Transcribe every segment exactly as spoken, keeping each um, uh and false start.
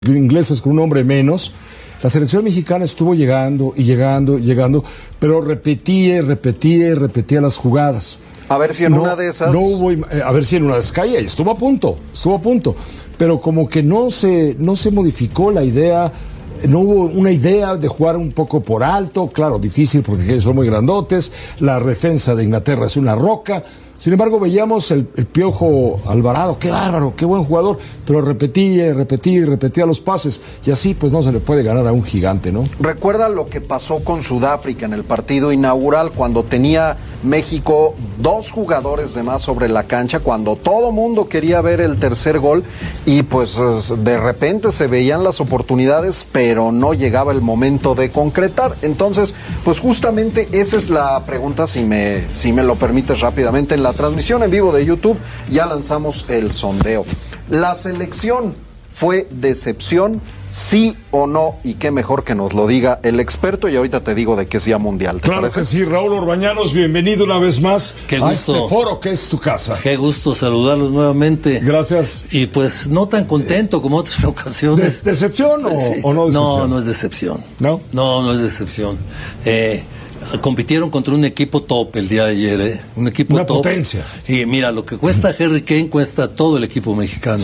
ingleses con un hombre menos, la selección mexicana estuvo llegando y llegando y llegando, pero repetía y repetía y repetía las jugadas. A ver si en no, una de esas... No hubo, eh, a ver si en una de esas caía, y estuvo a punto, estuvo a punto, pero como que no se, no se modificó la idea, no hubo una idea de jugar un poco por alto, claro, difícil porque son muy grandotes, la defensa de Inglaterra es una roca. Sin embargo, veíamos el, el Piojo Alvarado, qué bárbaro, qué buen jugador, pero repetía y repetía y repetía los pases, y así pues no se le puede ganar a un gigante, ¿no? Recuerda lo que pasó con Sudáfrica en el partido inaugural, cuando tenía México dos jugadores de más sobre la cancha, cuando todo mundo quería ver el tercer gol, y pues de repente se veían las oportunidades, pero no llegaba el momento de concretar. Entonces, pues justamente esa es la pregunta, si me, si me lo permites rápidamente. En la transmisión en vivo de YouTube ya lanzamos el sondeo. ¿La selección fue decepción, sí o no? Y qué mejor que nos lo diga el experto, y ahorita te digo de qué sea mundial. ¿Te claro parece? que sí, Raúl Orbañanos, bienvenido una vez más qué a gusto. este foro que es tu casa. Qué gusto saludarlos nuevamente. Gracias. Y pues no tan contento como otras ocasiones. ¿De ¿Decepción o, sí. o no decepción? No, no es decepción. ¿No? No, no es decepción. Eh, compitieron contra un equipo top el día de ayer, ¿eh? Un equipo Una top. potencia. Y mira, lo que cuesta Harry Kane cuesta todo el equipo mexicano.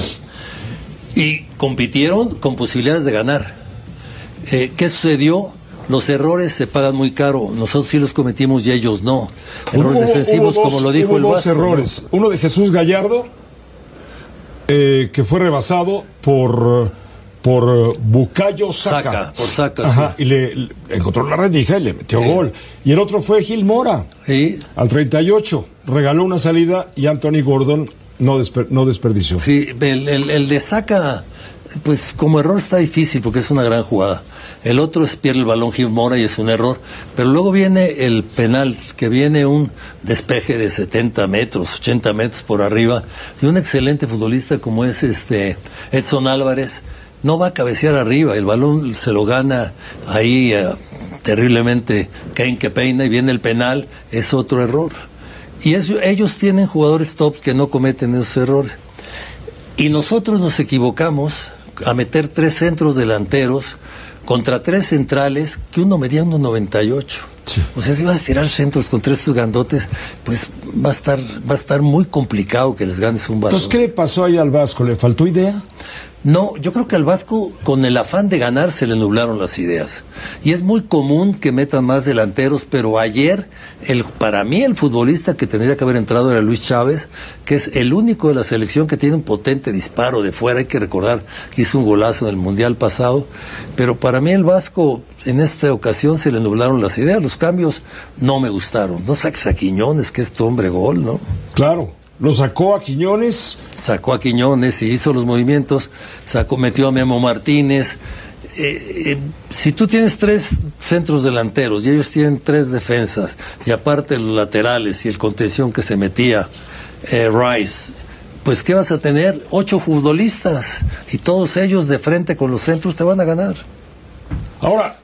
Y compitieron con posibilidades de ganar. Eh, ¿Qué sucedió? Los errores se pagan muy caro. Nosotros sí los cometimos y ellos no. Errores Hubo- defensivos, hubo dos- como lo dijo hubo el dos Vasco, errores. ¿no? Uno de Jesús Gallardo, eh, que fue rebasado por, por Bukayo Saka. Saka, por Saka, Ajá, sí. y le, le encontró la rendija y le metió Sí. gol. Y el otro fue Gil Mora, Sí. al treinta y ocho. Regaló una salida y Anthony Gordon no, desper- no desperdició. Sí, el, el, el de Saka, pues como error está difícil porque es una gran jugada. El otro es pierde el balón Gil Mora y es un error. Pero luego viene el penal, que viene un despeje de setenta metros, ochenta metros por arriba, y un excelente futbolista como es este Edson Álvarez no va a cabecear arriba, el balón se lo gana ahí uh, terriblemente Kane, que peina, y viene el penal, es otro error. Y eso, ellos tienen jugadores top que no cometen esos errores. Y nosotros nos equivocamos a meter tres centros delanteros contra tres centrales, que uno medía uno noventa y ocho. Sí. O sea, si vas a tirar centros contra estos grandotes, pues va a estar, va a estar muy complicado que les ganes un balón. Entonces, ¿qué le pasó ahí al Vasco? ¿Le faltó idea? No, yo creo que al Vasco, con el afán de ganar, se le nublaron las ideas. Y es muy común que metan más delanteros, pero ayer, el, para mí, el futbolista que tendría que haber entrado era Luis Chávez, que es el único de la selección que tiene un potente disparo de fuera. Hay que recordar que hizo un golazo en el Mundial pasado. Pero para mí, el Vasco, en esta ocasión, se le nublaron las ideas. Los cambios no me gustaron. No saques a Quiñones, que es tu hombre gol, ¿no? Claro. Lo sacó a Quiñones. Sacó a Quiñones y hizo los movimientos, sacó, metió a Memo Martínez. Eh, eh, si tú tienes tres centros delanteros y ellos tienen tres defensas, y aparte los laterales y el contención que se metía eh, Rice, pues ¿qué vas a tener? Ocho futbolistas, y todos ellos de frente con los centros te van a ganar. Ahora,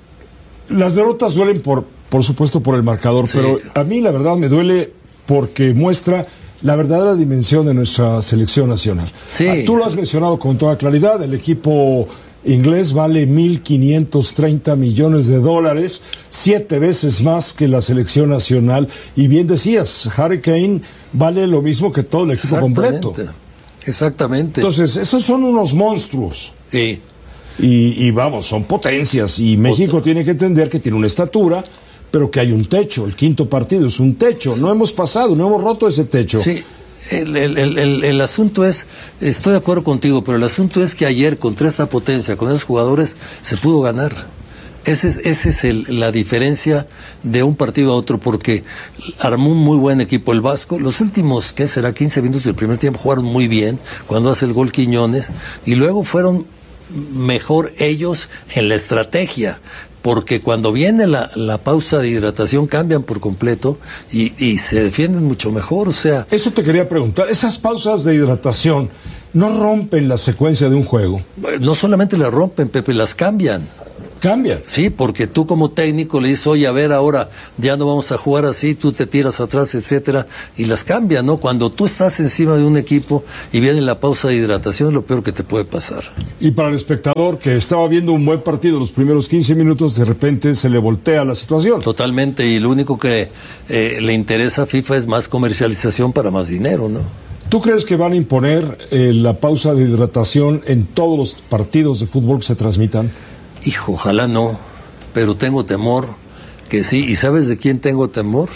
las derrotas duelen por, por supuesto, por el marcador, Sí. pero a mí la verdad me duele porque muestra la verdadera dimensión de nuestra selección nacional. Sí, Ah, Tú lo sí. has mencionado con toda claridad, el equipo inglés vale mil quinientos treinta millones de dólares, siete veces más que la selección nacional, y bien decías, Harry Kane vale lo mismo que todo el equipo completo. Exactamente. Entonces, esos son unos monstruos. Sí. Y, y vamos, son potencias, y México tiene que entender que tiene una estatura, pero que hay un techo. El quinto partido es un techo. No hemos pasado, no hemos roto ese techo. Sí, el, el, el, el, el asunto es, estoy de acuerdo contigo, pero el asunto es que ayer, contra esta potencia, con esos jugadores, se pudo ganar. Esa es, ese es el, la diferencia de un partido a otro, porque armó un muy buen equipo el Vasco. Los últimos, ¿qué será? quince minutos del primer tiempo jugaron muy bien, cuando hace el gol Quiñones, y luego fueron mejor ellos en la estrategia, porque cuando viene la, la pausa de hidratación cambian por completo y, y se defienden mucho mejor, o sea... Eso te quería preguntar. Esas pausas de hidratación no rompen la secuencia de un juego. No solamente las rompen, Pepe, las cambian. Cambian. Sí, porque tú como técnico le dices, oye, a ver, ahora ya no vamos a jugar así, tú te tiras atrás, etcétera, y las cambian, ¿no? Cuando tú estás encima de un equipo y viene la pausa de hidratación, es lo peor que te puede pasar. Y para el espectador que estaba viendo un buen partido los primeros quince minutos, de repente se le voltea la situación. Totalmente, y lo único que eh, le interesa a FIFA es más comercialización para más dinero, ¿no? ¿Tú crees que van a imponer eh, la pausa de hidratación en todos los partidos de fútbol que se transmitan? Hijo, ojalá no, pero tengo temor que sí. ¿Y sabes de quién tengo temor?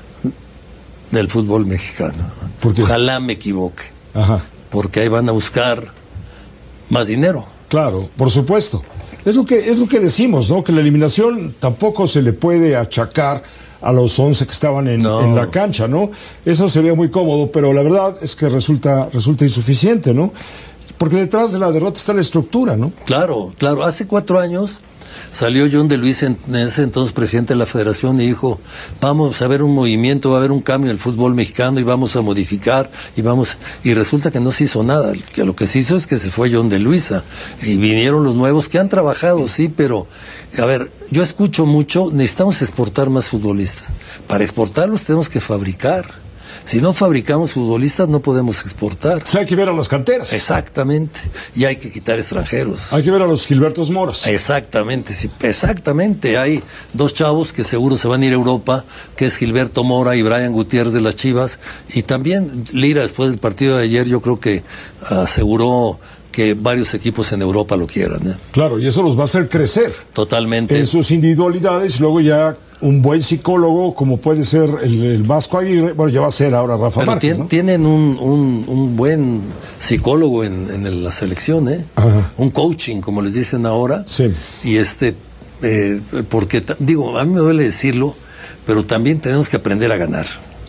Del fútbol mexicano. ¿Por qué? Ojalá me equivoque. Ajá. Porque ahí van a buscar más dinero. Claro, por supuesto. Es lo que, es lo que decimos, ¿no? Que la eliminación tampoco se le puede achacar a los once que estaban en, no. en la cancha, ¿no? Eso sería muy cómodo, pero la verdad es que resulta, resulta insuficiente, ¿no? Porque detrás de la derrota está la estructura, ¿no? Claro, claro. Hace cuatro años salió John de Luis, en, en ese entonces presidente de la federación, y dijo, vamos a ver un movimiento, va a haber un cambio en el fútbol mexicano y vamos a modificar, y vamos, y resulta que no se hizo nada. Que lo que se hizo es que se fue John de Luisa, y vinieron los nuevos que han trabajado, sí, pero, a ver, yo escucho mucho, necesitamos exportar más futbolistas. Para exportarlos tenemos que fabricar. Si no fabricamos futbolistas, no podemos exportar. O sea, hay que ver a las canteras. Exactamente. Y hay que quitar extranjeros. Hay que ver a los Gilbertos Moras. Exactamente, sí, exactamente. Hay dos chavos que seguro se van a ir a Europa, que es Gilberto Mora y Brian Gutiérrez de las Chivas. Y también Lira, después del partido de ayer, yo creo que aseguró que varios equipos en Europa lo quieran, ¿eh? Claro, y eso los va a hacer crecer. Totalmente. En sus individualidades, luego ya un buen psicólogo, como puede ser el, el Vasco Aguirre, bueno, ya va a ser ahora Rafa Pero Márquez, tien, ¿no? Tienen un, un, un buen psicólogo en, en la selección, ¿eh? Ajá. Un coaching, como les dicen ahora. Sí. Y este, eh, porque, digo, a mí me duele decirlo, pero también tenemos que aprender a ganar.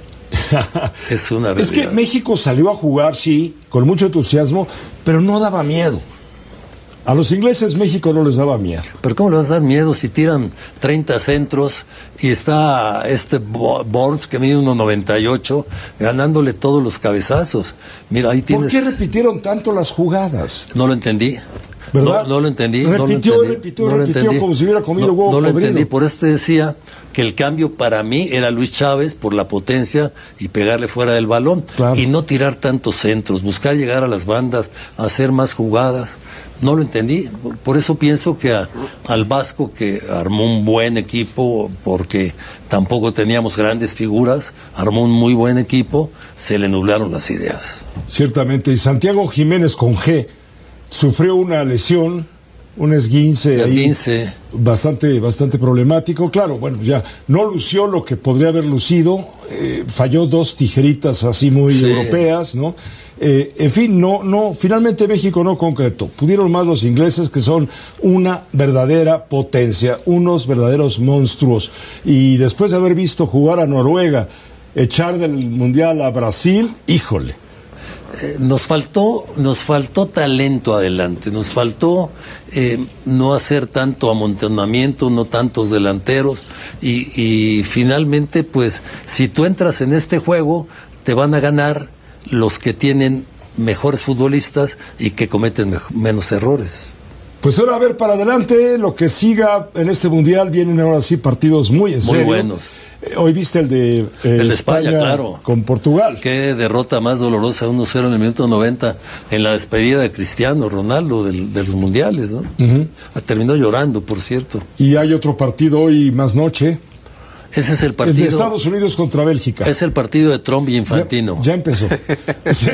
Es una realidad. Es que México salió a jugar, sí, con mucho entusiasmo, pero no daba miedo. A los ingleses México no les daba miedo. Pero ¿cómo le vas a dar miedo si tiran treinta centros y está este Burns que mide uno noventa y ocho ganándole todos los cabezazos? Mira, ahí tienes... ¿Por qué repitieron tanto las jugadas? No lo entendí. ¿Verdad? No, no lo entendí. Repitió, no lo entendí, repitió, no lo repitió, entendí. como si hubiera comido no, huevo No lo podrido. entendí, por eso te decía que el cambio para mí era Luis Chávez por la potencia y pegarle fuera del balón. Claro. Y no tirar tantos centros, buscar llegar a las bandas, hacer más jugadas. No lo entendí. Por eso pienso que a, al Vasco, que armó un buen equipo, porque tampoco teníamos grandes figuras, armó un muy buen equipo, se le nublaron las ideas. Ciertamente. Y Santiago Jiménez con G sufrió una lesión, un esguince, esguince. Ahí bastante, bastante problemático. Claro, bueno, ya no lució lo que podría haber lucido, eh, falló dos tijeritas así muy sí. europeas, ¿no? Eh, en fin, no, no, finalmente México no concretó. Pudieron más los ingleses, que son una verdadera potencia, unos verdaderos monstruos. Y después de haber visto jugar a Noruega, echar del Mundial a Brasil, híjole. Eh, nos faltó, nos faltó talento adelante, nos faltó eh, no hacer tanto amontonamiento, no tantos delanteros, y, y finalmente, pues, si tú entras en este juego, te van a ganar los que tienen mejores futbolistas y que cometen menos errores. Pues ahora a ver para adelante lo que siga en este mundial. Vienen ahora sí partidos muy en muy serio. buenos. Eh, hoy viste el de, eh, el de España, España, claro, con Portugal. Qué derrota más dolorosa, uno cero en el minuto noventa, en la despedida de Cristiano Ronaldo del, de los mundiales, ¿no? Uh-huh. Terminó llorando, por cierto. Y hay otro partido hoy más noche. Ese es el partido. El de Estados Unidos contra Bélgica. Es el partido de Trump y Infantino. Ya, ya empezó. Sí.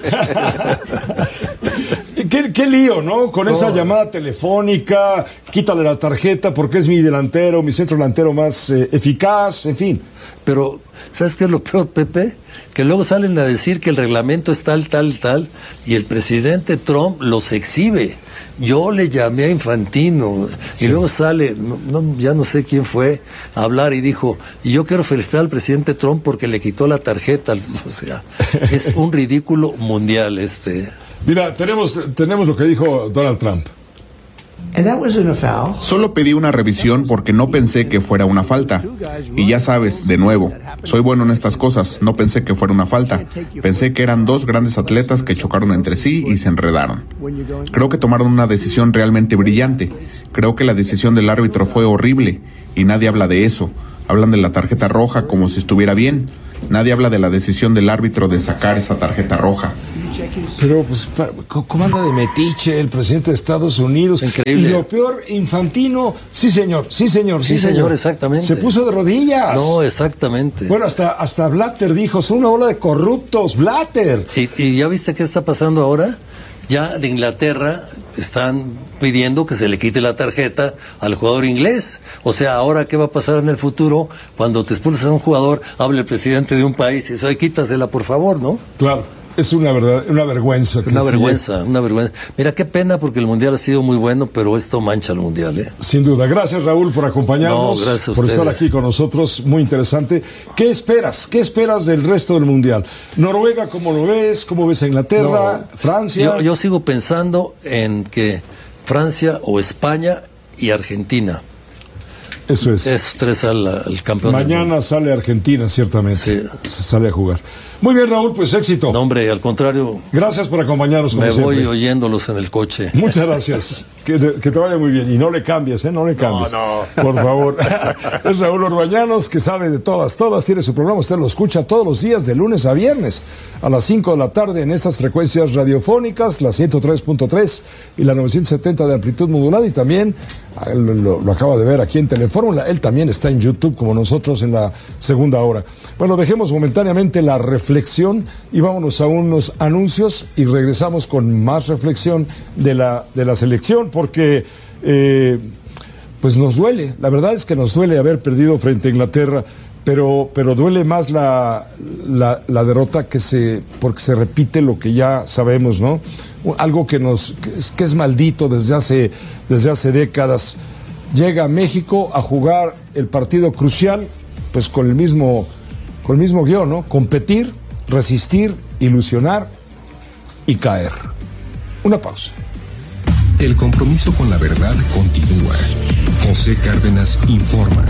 ¿Qué, qué lío, ¿no? Con esa oh. llamada telefónica, quítale la tarjeta porque es mi delantero, mi centro delantero más eh, eficaz, en fin. Pero, ¿sabes qué es lo peor, Pepe? Que luego salen a decir que el reglamento es tal, tal, tal, y el presidente Trump los exhibe. Yo le llamé a Infantino, sí. y luego sale, no, no, ya no sé quién fue, a hablar y dijo, y yo quiero felicitar al presidente Trump porque le quitó la tarjeta. O sea, es un ridículo mundial este. Mira, tenemos, tenemos lo que dijo Donald Trump. Solo pedí una revisión porque no pensé que fuera una falta. Y ya sabes, de nuevo, soy bueno en estas cosas, no pensé que fuera una falta. Pensé que eran dos grandes atletas que chocaron entre sí y se enredaron. Creo que tomaron una decisión realmente brillante, Creo que la decisión del árbitro fue horrible y nadie habla de eso. Hablan de la tarjeta roja como si estuviera bien. Nadie habla de la decisión del árbitro de sacar esa tarjeta roja. Pero, pues, ¿cómo anda de metiche el presidente de Estados Unidos? Increíble. Y lo peor, Infantino, sí señor, sí señor, sí, sí señor, señor, exactamente. Se puso de rodillas. No, exactamente. Bueno, hasta, hasta Blatter dijo, son una ola de corruptos, Blatter. ¿Y, y ya viste qué está pasando ahora? Ya de Inglaterra están pidiendo que se le quite la tarjeta al jugador inglés. O sea, ahora qué va a pasar en el futuro cuando te expulsas a un jugador, habla el presidente de un país y dice, oye, quítasela por favor, ¿no? Claro, es una verdad, una vergüenza. Una vergüenza, una vergüenza. Mira, qué pena porque el Mundial ha sido muy bueno, pero esto mancha el Mundial, ¿eh? Sin duda. Gracias, Raúl, por acompañarnos, no, gracias a por estar ustedes. aquí con nosotros. Muy interesante. ¿Qué esperas? ¿Qué esperas del resto del Mundial? Noruega, ¿cómo lo ves? ¿Cómo ves a Inglaterra? No, ¿Francia? Yo, yo sigo pensando en que Francia o España y Argentina. Eso es. Esos tres al, al campeón. Mañana sale Argentina, ciertamente. Sí. Sale a jugar. Muy bien, Raúl, pues éxito. No, hombre, al contrario. Gracias por acompañarnos, como Me siempre. voy oyéndolos en el coche. Muchas gracias. Que te, que te vaya muy bien. Y no le cambies, ¿eh? No le cambies. No, no. Por favor. Es Raúl Orbañanos, que sabe de todas, todas. Tiene su programa. Usted lo escucha todos los días, de lunes a viernes, a las cinco de la tarde, en estas frecuencias radiofónicas, la ciento tres punto tres y la novecientos setenta de amplitud modulada. Y también, lo, lo, lo acaba de ver aquí en Telefórmula. Él también está en YouTube, como nosotros, en la segunda hora. Bueno, dejemos momentáneamente la reflexión y vámonos a unos anuncios y regresamos con más reflexión de la, de la selección, porque eh, pues nos duele, la verdad es que nos duele haber perdido frente a Inglaterra, pero, pero duele más la, la, la derrota que se, porque se repite lo que ya sabemos, ¿no? Algo que nos que es, que es maldito desde hace, desde hace décadas. Llega a México a jugar el partido crucial, pues con el mismo, con el mismo guión, ¿no? Competir, resistir, ilusionar y caer. Una pausa. El compromiso con la verdad continúa. José Cárdenas informa.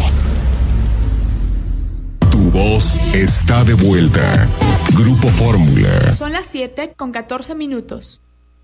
Tu voz está de vuelta. Grupo Fórmula. Son las siete con catorce minutos.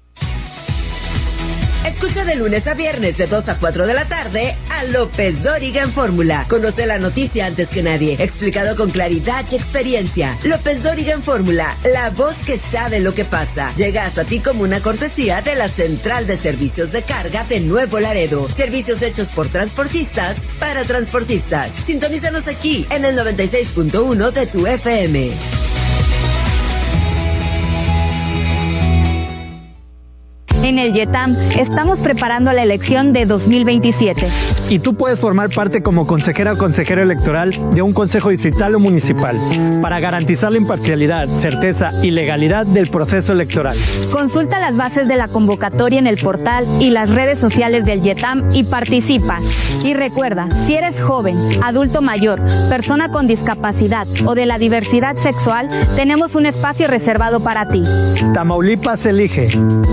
Escucha de lunes a viernes de dos a cuatro de la tarde a López Dóriga en Fórmula. Conoce la noticia antes que nadie, explicado con claridad y experiencia. López Dóriga en Fórmula, la voz que sabe lo que pasa. Llega hasta ti como una cortesía de la Central de Servicios de Carga de Nuevo Laredo. Servicios hechos por transportistas para transportistas. Sintonízanos aquí en el noventa y seis punto uno de tu F M. En el YETAM estamos preparando la elección de dos mil veintisiete. Y tú puedes formar parte como consejera o consejero electoral de un consejo distrital o municipal para garantizar la imparcialidad, certeza y legalidad del proceso electoral. Consulta las bases de la convocatoria en el portal y las redes sociales del YETAM y participa. Y recuerda, si eres joven, adulto mayor, persona con discapacidad o de la diversidad sexual, tenemos un espacio reservado para ti. Tamaulipas elige.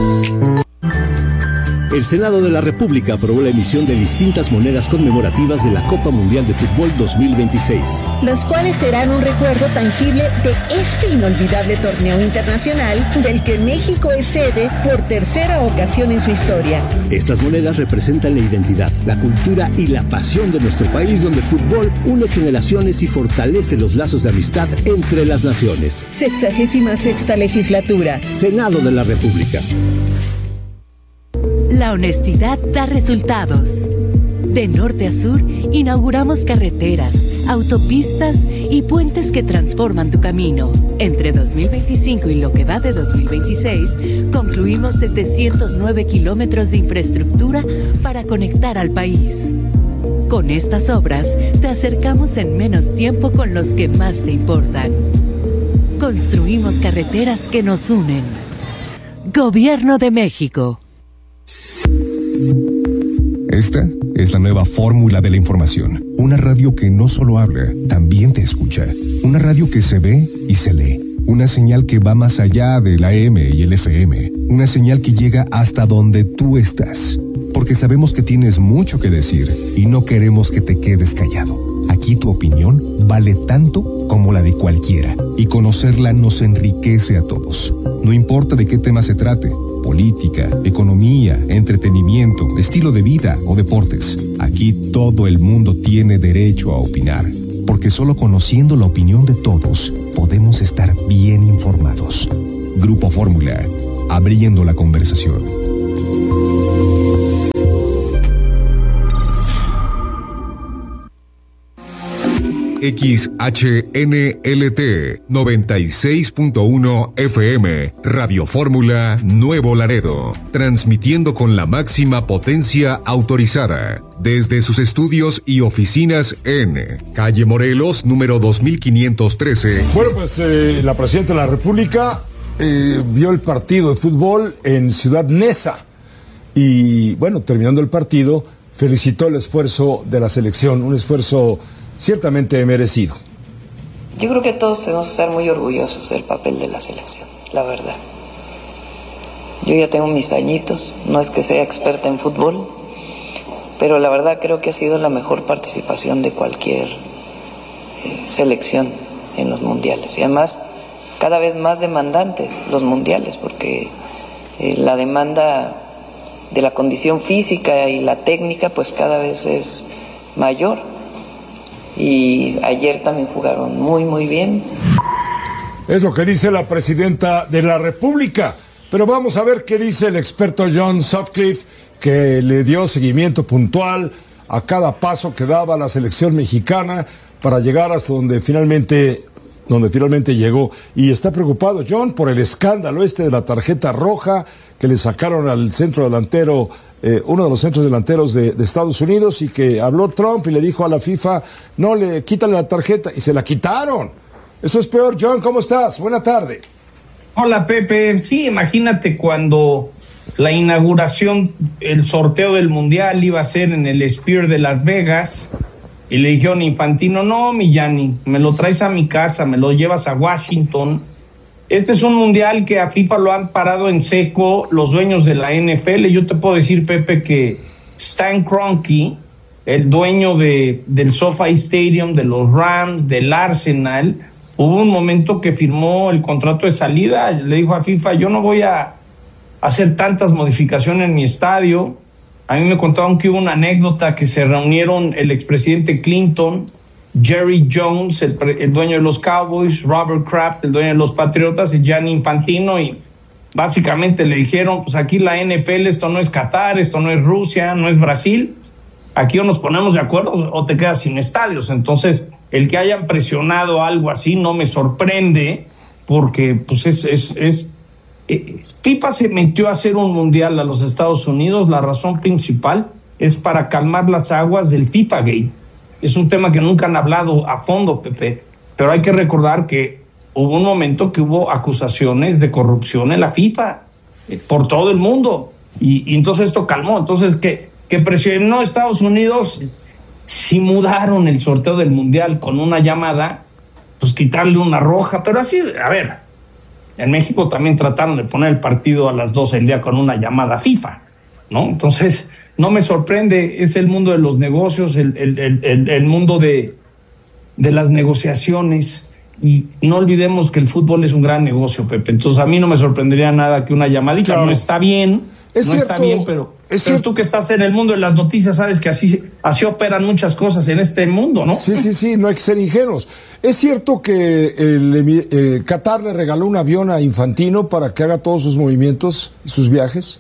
El Senado de la República aprobó la emisión de distintas monedas conmemorativas de la Copa Mundial de Fútbol dos mil veintiséis. Las cuales serán un recuerdo tangible de este inolvidable torneo internacional del que México es sede por tercera ocasión en su historia. Estas monedas representan la identidad, la cultura y la pasión de nuestro país, donde el fútbol une generaciones y fortalece los lazos de amistad entre las naciones. Sexagésima sexta legislatura. Senado de la República. La honestidad da resultados. De norte a sur, inauguramos carreteras, autopistas y puentes que transforman tu camino. Entre dos mil veinticinco y lo que va de dos mil veintiséis, concluimos setecientos nueve kilómetros de infraestructura para conectar al país. Con estas obras, te acercamos en menos tiempo con los que más te importan. Construimos carreteras que nos unen. Gobierno de México. Esta es la nueva fórmula de la información. Una radio que no solo habla, también te escucha. Una radio que se ve y se lee. Una señal que va más allá del A M y el F M. Una señal que llega hasta donde tú estás. Porque sabemos que tienes mucho que decir y no queremos que te quedes callado. Aquí tu opinión vale tanto como la de cualquiera. Y conocerla nos enriquece a todos. No importa de qué tema se trate. política, economía, entretenimiento, estilo de vida o deportes. Aquí todo el mundo tiene derecho a opinar, porque solo conociendo la opinión de todos podemos estar bien informados. Grupo Fórmula, abriendo la conversación. X H N L T noventa y seis punto uno F M, Radio Fórmula Nuevo Laredo, transmitiendo con la máxima potencia autorizada desde sus estudios y oficinas en Calle Morelos, número dos mil quinientos trece. Bueno, pues eh, la Presidenta de la República eh, vio el partido de fútbol en Ciudad Neza y, bueno, terminando el partido, felicitó el esfuerzo de la selección, un esfuerzo ciertamente merecido. Yo creo que todos tenemos que estar muy orgullosos del papel de la selección, la verdad. Yo ya tengo mis añitos, no es que sea experta en fútbol, pero la verdad creo que ha sido la mejor participación de cualquier eh, selección en los mundiales. Y además, cada vez más demandantes los mundiales, porque eh, la demanda de la condición física y la técnica pues cada vez es mayor. Y ayer también jugaron muy, muy bien. Es lo que dice la Presidenta de la República. Pero vamos a ver qué dice el experto John Sutcliffe, que le dio seguimiento puntual a cada paso que daba la selección mexicana para llegar hasta donde finalmente, donde finalmente llegó. Y está preocupado John por el escándalo este de la tarjeta roja que le sacaron al centro delantero, Eh, uno de los centros delanteros de, de Estados Unidos, y que habló Trump y le dijo a la FIFA, no, le quítale la tarjeta, y se la quitaron. Eso es peor. John, ¿cómo estás? Buena tarde. Hola, Pepe. Sí, imagínate cuando la inauguración, el sorteo del Mundial iba a ser en el Sphere de Las Vegas, y le dijeron a Infantino, no, mi Gianni, me lo traes a mi casa, me lo llevas a Washington. Este es un mundial que a FIFA lo han parado en seco los dueños de la N F L. Yo te puedo decir, Pepe, que Stan Kroenke, el dueño de, del SoFi Stadium, de los Rams, del Arsenal, hubo un momento que firmó el contrato de salida. Le dijo a FIFA, yo no voy a hacer tantas modificaciones en mi estadio. A mí me contaron que hubo una anécdota que se reunieron el expresidente Clinton, Jerry Jones, el, el dueño de los Cowboys, Robert Kraft, el dueño de los Patriotas, y Gianni Infantino, y básicamente le dijeron, pues aquí la N F L, esto no es Qatar, esto no es Rusia, no es Brasil, aquí o nos ponemos de acuerdo o te quedas sin estadios. Entonces, el que hayan presionado algo así no me sorprende, porque pues es, es, es eh, FIFA se metió a hacer un mundial a los Estados Unidos. La razón principal es para calmar las aguas del FIFA Gate. Es un tema que nunca han hablado a fondo, Pepe, pero hay que recordar que hubo un momento que hubo acusaciones de corrupción en la FIFA, eh, por todo el mundo, y, y entonces esto calmó. Entonces, que, que presionó Estados Unidos, si mudaron el sorteo del Mundial con una llamada, pues quitarle una roja, pero así, a ver, en México también trataron de poner el partido a las doce del día con una llamada FIFA, ¿no? Entonces, no me sorprende, es el mundo de los negocios, el, el, el, el mundo de, de las negociaciones, y no olvidemos que el fútbol es un gran negocio, Pepe. Entonces a mí no me sorprendería nada que una llamadita, claro, no está bien, es no cierto, está bien, pero, es pero tú que estás en el mundo de las noticias sabes que así, así operan muchas cosas en este mundo, ¿no? Sí, sí, sí, no hay que ser ingenuos. ¿Es cierto que el, eh, Qatar le regaló un avión a Infantino para que haga todos sus movimientos, sus viajes?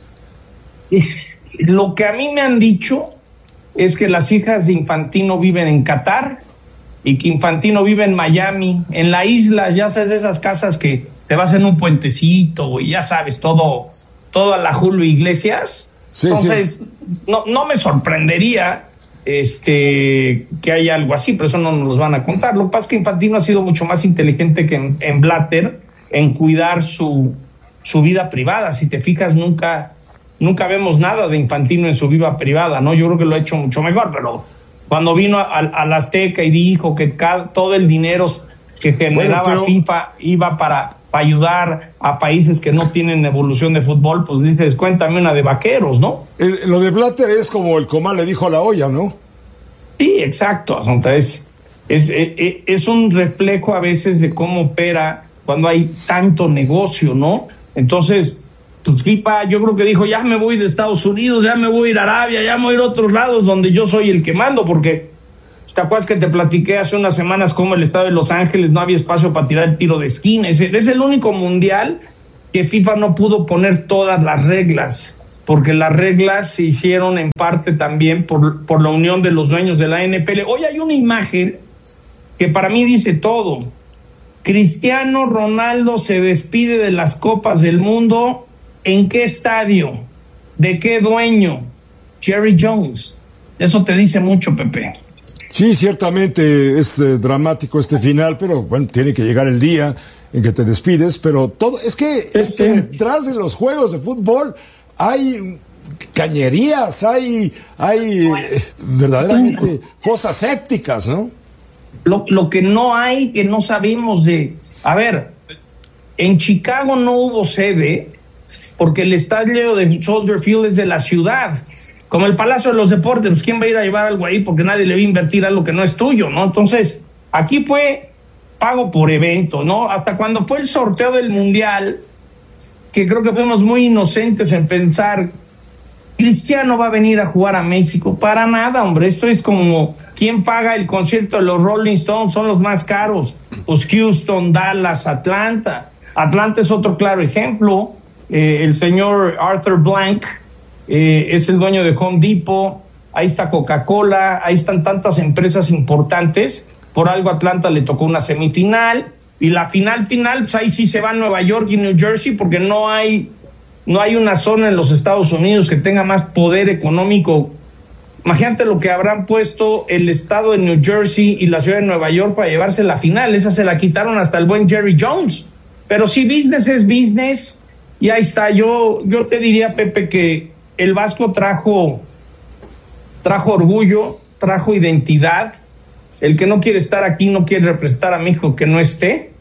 Lo que a mí me han dicho es que las hijas de Infantino viven en Qatar y que Infantino vive en Miami, en la isla, ya sabes, de esas casas que te vas en un puentecito y ya sabes, todo, todo a la Julio Iglesias. Sí, Entonces, sí. No, no me sorprendería este, que haya algo así, pero eso no nos lo van a contar. Lo que pasa es que Infantino ha sido mucho más inteligente que en, en Blatter en cuidar su, su vida privada. Si te fijas, nunca... Nunca vemos nada de Infantino en su vida privada, ¿no? Yo creo que lo ha hecho mucho mejor, pero cuando vino a, a la Azteca y dijo que cada, todo el dinero que generaba bueno, pero... FIFA iba para, para ayudar a países que no tienen evolución de fútbol, pues dices, cuéntame una de vaqueros, ¿no? El, lo de Blatter es como el comal le dijo a la olla, ¿no? Sí, exacto. Entonces, es, es, es un reflejo a veces de cómo opera cuando hay tanto negocio, ¿no? Entonces... pues FIFA yo creo que dijo, ya me voy de Estados Unidos, ya me voy a ir a Arabia, ya me voy a ir a otros lados donde yo soy el que mando, porque ¿te acuerdas que te platiqué hace unas semanas cómo el estado de Los Ángeles no había espacio para tirar el tiro de esquina? Es, es el único mundial que FIFA no pudo poner todas las reglas, porque las reglas se hicieron en parte también por, por la unión de los dueños de la N F L. Hoy hay una imagen que para mí dice todo. Cristiano Ronaldo se despide de las Copas del Mundo. ¿En qué estadio? ¿De qué dueño? Jerry Jones. Eso te dice mucho, Pepe. Sí, ciertamente es eh, dramático este final, pero bueno, tiene que llegar el día en que te despides, pero todo, es que, es que detrás de los juegos de fútbol hay cañerías, hay, hay eh, verdaderamente fosas sépticas, ¿no? Lo, lo que no hay, que no sabemos de... A ver, en Chicago no hubo sede porque el estadio de Soldier Field es de la ciudad, como el Palacio de los Deportes. Pues ¿quién va a ir a llevar algo ahí? Porque nadie le va a invertir algo que no es tuyo, ¿no? Entonces, aquí fue pago por evento, ¿no? Hasta cuando fue el sorteo del Mundial, que creo que fuimos muy inocentes en pensar, Cristiano va a venir a jugar a México. Para nada, hombre. Esto es como, ¿quién paga el concierto de los Rolling Stones? Son los más caros. Pues Houston, Dallas, Atlanta. Atlanta es otro claro ejemplo. Eh, el señor Arthur Blank eh, es el dueño de Home Depot. Ahí está Coca-Cola. Ahí están tantas empresas importantes. Por algo Atlanta le tocó una semifinal. Y la final final, pues ahí sí se va a Nueva York y New Jersey, porque no hay... No hay una zona en los Estados Unidos que tenga más poder económico. Imagínate lo que habrán puesto el estado de New Jersey y la ciudad de Nueva York para llevarse la final. Esa se la quitaron hasta el buen Jerry Jones. Pero sí, business es business. Y ahí está. Yo, yo te diría, Pepe, que el Vasco trajo, trajo orgullo, trajo identidad. El que no quiere estar aquí no quiere representar a México que no esté.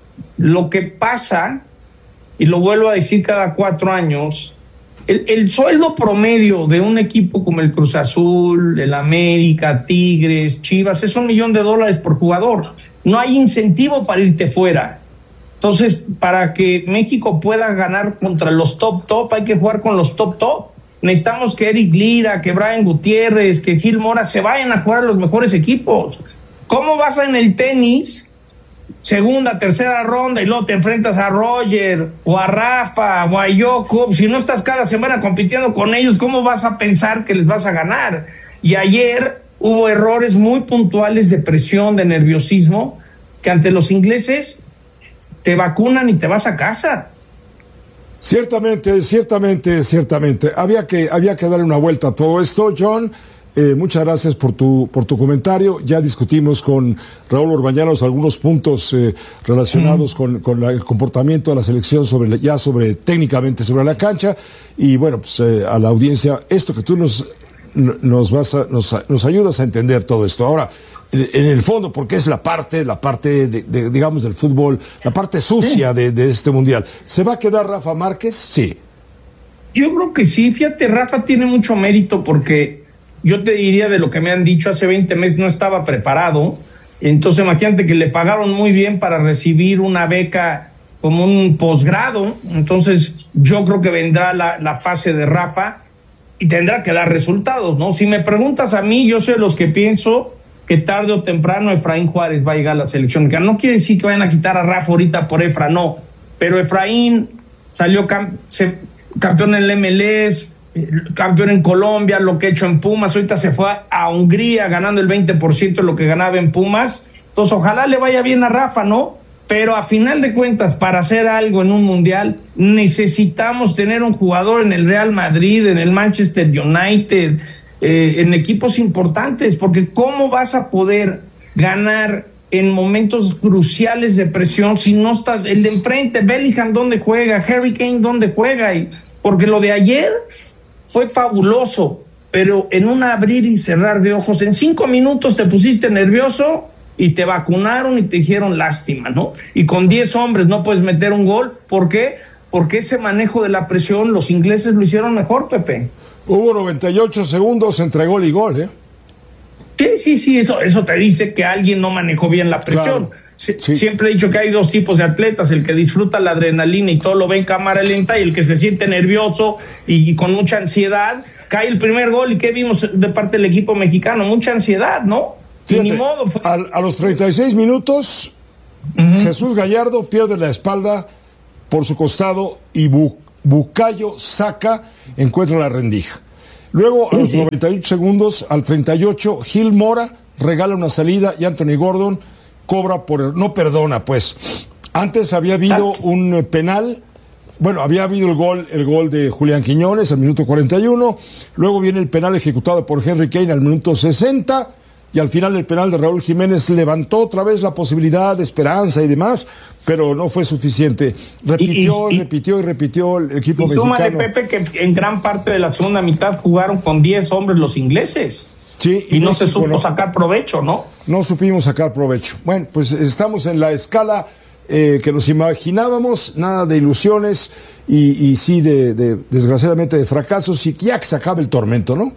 Lo que pasa... Y lo vuelvo a decir cada cuatro años, el, el sueldo promedio de un equipo como el Cruz Azul, el América, Tigres, Chivas, es un millón de dólares por jugador. No hay incentivo para irte fuera. Entonces, para que México pueda ganar contra los top top, hay que jugar con los top top. Necesitamos que Eric Lira, que Brian Gutiérrez, que Gil Mora se vayan a jugar a los mejores equipos. ¿Cómo vas en el tenis? Segunda, tercera ronda y luego te enfrentas a Roger o a Rafa o a Yoko. Si no estás cada semana compitiendo con ellos, ¿cómo vas a pensar que les vas a ganar? Y ayer hubo errores muy puntuales de presión, de nerviosismo, que ante los ingleses te vacunan y te vas a casa. Ciertamente, ciertamente, ciertamente. Había que, había que darle una vuelta a todo esto, John. Eh, muchas gracias por tu por tu comentario. Ya discutimos con Raúl Orbañanos algunos puntos eh, relacionados mm. con, con la, el comportamiento de la selección sobre ya sobre técnicamente sobre la cancha, y bueno, pues eh, a la audiencia esto que tú nos nos vas a, nos, nos ayudas a entender todo esto. Ahora, en, en el fondo, porque es la parte la parte de, de, digamos del fútbol, la parte sucia sí. de, de este mundial. ¿Se va a quedar Rafa Márquez? Sí. Yo creo que sí. Fíjate, Rafa tiene mucho mérito porque yo te diría, de lo que me han dicho, hace veinte meses no estaba preparado. Entonces imagínate que le pagaron muy bien para recibir una beca como un posgrado. Entonces yo creo que vendrá la, la fase de Rafa y tendrá que dar resultados, ¿no? Si me preguntas a mí, yo soy de los que pienso que tarde o temprano Efraín Juárez va a llegar a la selección. Que no quiere decir que vayan a quitar a Rafa ahorita por Efra, no. Pero Efraín salió cam- se, campeón en el M L S, campeón en Colombia, lo que ha hecho en Pumas, ahorita se fue a Hungría ganando el veinte por ciento de lo que ganaba en Pumas. Entonces ojalá le vaya bien a Rafa, ¿no? Pero a final de cuentas, para hacer algo en un mundial, necesitamos tener un jugador en el Real Madrid, en el Manchester United, eh, en equipos importantes, porque ¿cómo vas a poder ganar en momentos cruciales de presión si no estás el de enfrente? Bellingham, ¿dónde juega? Harry Kane, ¿dónde juega? Y porque lo de ayer fue fabuloso, pero en un abrir y cerrar de ojos, en cinco minutos te pusiste nervioso y te vacunaron y te dijeron lástima, ¿no? Y con diez hombres no puedes meter un gol. ¿Por qué? Porque ese manejo de la presión, los ingleses lo hicieron mejor, Pepe. Hubo noventa y ocho segundos entre gol y gol, ¿eh? Sí, sí, sí, eso, eso te dice que alguien no manejó bien la presión. Claro, sí. Sí. Siempre he dicho que hay dos tipos de atletas, el que disfruta la adrenalina y todo lo ve en cámara lenta, y el que se siente nervioso y, y con mucha ansiedad. Cae el primer gol y ¿qué vimos de parte del equipo mexicano? Mucha ansiedad, ¿no? Fíjate, y ni modo. Fue... A, a los treinta y seis minutos, uh-huh. Jesús Gallardo pierde la espalda por su costado y Bu- Bucayo Saka encuentra la rendija. Luego, a los noventa y ocho segundos, al treinta y ocho, Gil Mora regala una salida y Anthony Gordon cobra por... No perdona, pues. Antes había habido un penal. Bueno, había habido el gol, el gol de Julián Quiñones al minuto cuarenta y uno. Luego viene el penal ejecutado por Henry Kane al minuto sesenta. Y al final el penal de Raúl Jiménez levantó otra vez la posibilidad de esperanza y demás, pero no fue suficiente. Repitió y, y, y repitió y repitió el equipo y mexicano. Súmale, Pepe, que en gran parte de la segunda mitad jugaron con diez hombres los ingleses. Sí, y, y no México, se supo no, sacar provecho, ¿no? No supimos sacar provecho. Bueno, pues estamos en la escala eh, que nos imaginábamos, nada de ilusiones y, y sí, de, de desgraciadamente de fracasos, y ya que se acabe el tormento, ¿no?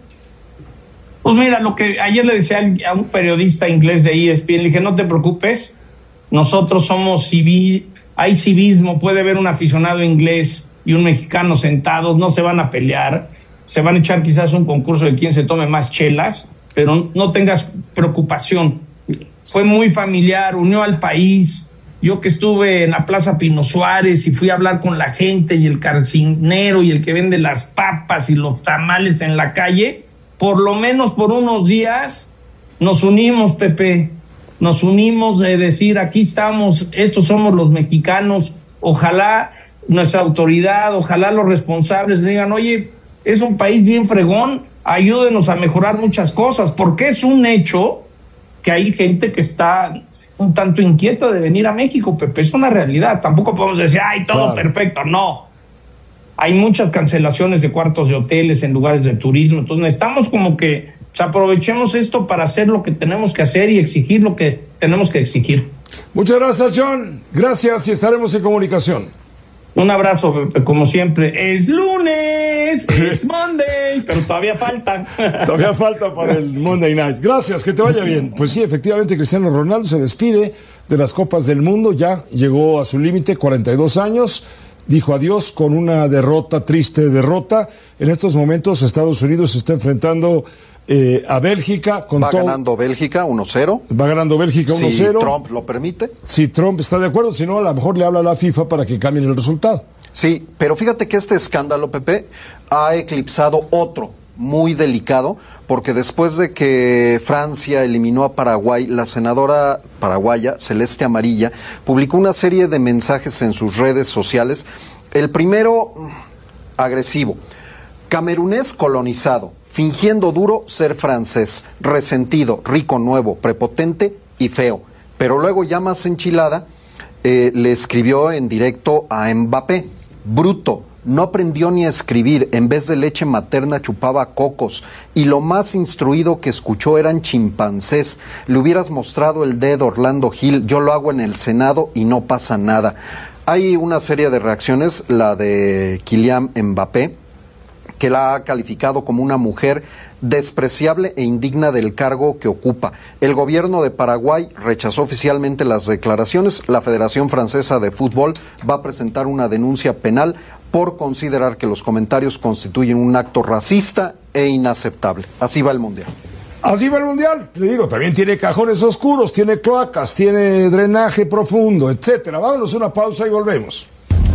Pues mira, lo que ayer le decía a un periodista inglés de E S P N, le dije, no te preocupes, nosotros somos civil, hay civismo, puede haber un aficionado inglés y un mexicano sentados, no se van a pelear, se van a echar quizás un concurso de quién se tome más chelas, pero no tengas preocupación. Fue muy familiar, unió al país. Yo que estuve en la Plaza Pino Suárez y fui a hablar con la gente y el carcinero y el que vende las papas y los tamales en la calle, por lo menos por unos días nos unimos, Pepe, nos unimos de decir, aquí estamos, estos somos los mexicanos. Ojalá nuestra autoridad, ojalá los responsables digan, oye, es un país bien fregón, ayúdenos a mejorar muchas cosas, porque es un hecho que hay gente que está un tanto inquieta de venir a México, Pepe, es una realidad. Tampoco podemos decir, ay, todo claro. perfecto, no. Hay muchas cancelaciones de cuartos de hoteles en lugares de turismo, entonces necesitamos como que pues, aprovechemos esto para hacer lo que tenemos que hacer y exigir lo que tenemos que exigir. Muchas gracias, John. Gracias y estaremos en comunicación. Un abrazo, Pepe, como siempre. Es lunes, es Monday, pero todavía falta. Todavía falta para el Monday Night. Gracias, que te vaya bien. Pues sí, efectivamente, Cristiano Ronaldo se despide de las Copas del Mundo, ya llegó a su límite, cuarenta y dos años. Dijo adiós con una derrota, triste derrota. En estos momentos Estados Unidos se está enfrentando eh, a Bélgica. Con va todo... ganando Bélgica uno cero. Va ganando Bélgica uno cero. Si Trump lo permite. Si Trump está de acuerdo, si no, a lo mejor le habla a la FIFA para que cambien el resultado. Sí, pero fíjate que este escándalo, Pepe, ha eclipsado otro muy delicado, porque después de que Francia eliminó a Paraguay, la senadora paraguaya Celeste Amarilla publicó una serie de mensajes en sus redes sociales. El primero, agresivo: camerunés colonizado, fingiendo duro ser francés, resentido, rico, nuevo, prepotente y feo. Pero luego, ya más enchilada, eh, le escribió en directo a Mbappé: bruto, no aprendió ni a escribir, en vez de leche materna chupaba cocos, y lo más instruido que escuchó eran chimpancés. Le hubieras mostrado el dedo, Orlando Gil, yo lo hago en el Senado y no pasa nada. Hay una serie de reacciones, la de Kylian Mbappé, que la ha calificado como una mujer despreciable e indigna del cargo que ocupa. El gobierno de Paraguay rechazó oficialmente las declaraciones. La Federación Francesa de Fútbol va a presentar una denuncia penal por considerar que los comentarios constituyen un acto racista e inaceptable. Así va el Mundial. Así va el Mundial. Te digo, también tiene cajones oscuros, tiene cloacas, tiene drenaje profundo, etcétera. Vámonos a una pausa y volvemos.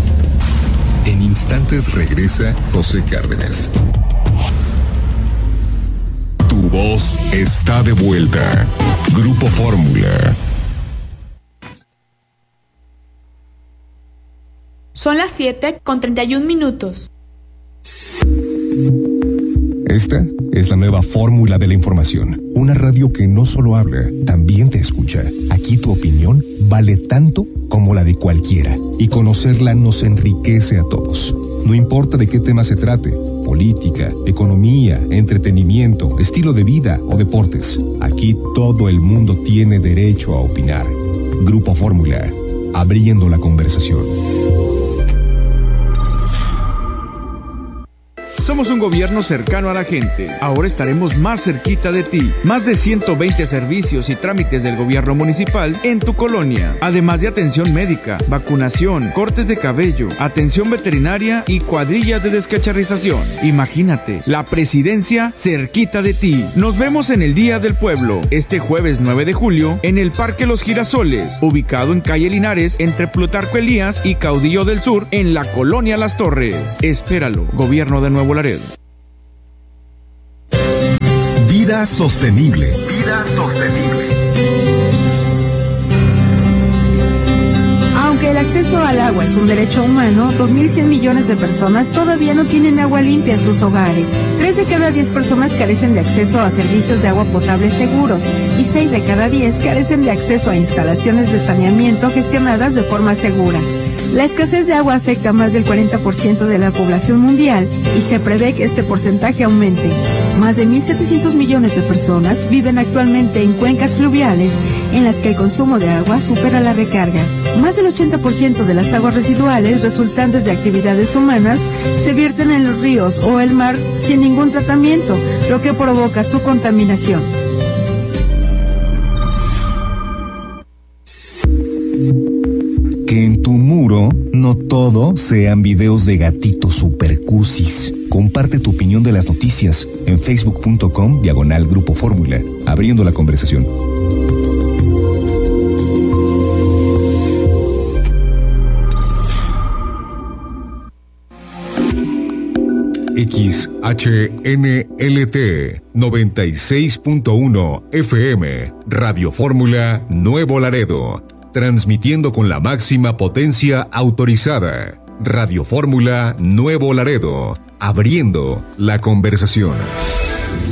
En instantes regresa José Cárdenas. Tu voz está de vuelta. Grupo Fórmula. Son las siete con treinta y un minutos. Esta es la nueva fórmula de la información. Una radio que no solo habla, también te escucha. Aquí tu opinión vale tanto como la de cualquiera. Y conocerla nos enriquece a todos. No importa de qué tema se trate: política, economía, entretenimiento, estilo de vida o deportes. Aquí todo el mundo tiene derecho a opinar. Grupo Fórmula, abriendo la conversación. Somos un gobierno cercano a la gente. Ahora estaremos más cerquita de ti. Más de ciento veinte servicios y trámites del gobierno municipal en tu colonia. Además de atención médica, vacunación, cortes de cabello, atención veterinaria y cuadrillas de descacharrización. Imagínate, la presidencia cerquita de ti. Nos vemos en el Día del Pueblo, este jueves nueve de julio, en el Parque Los Girasoles, ubicado en calle Linares, entre Plutarco Elías y Caudillo del Sur, en la colonia Las Torres. Espéralo, Gobierno de Nuevo Laredo. Vida sostenible. Vida sostenible. Aunque el acceso al agua es un derecho humano, dos mil cien millones de personas todavía no tienen agua limpia en sus hogares. tres de cada diez personas carecen de acceso a servicios de agua potable seguros y seis de cada diez carecen de acceso a instalaciones de saneamiento gestionadas de forma segura. La escasez de agua afecta a más del cuarenta por ciento de la población mundial y se prevé que este porcentaje aumente. Más de mil setecientos millones de personas viven actualmente en cuencas fluviales en las que el consumo de agua supera la recarga. Más del ochenta por ciento de las aguas residuales resultantes de actividades humanas se vierten en los ríos o el mar sin ningún tratamiento, lo que provoca su contaminación. Que en tu muro no todo sean videos de gatitos supercusis. Comparte tu opinión de las noticias en facebook.com diagonal Grupo Fórmula, abriendo la conversación. X H N L T noventa y seis punto uno F M, Radio Fórmula Nuevo Laredo. Transmitiendo con la máxima potencia autorizada. Radio Fórmula Nuevo Laredo, abriendo la conversación.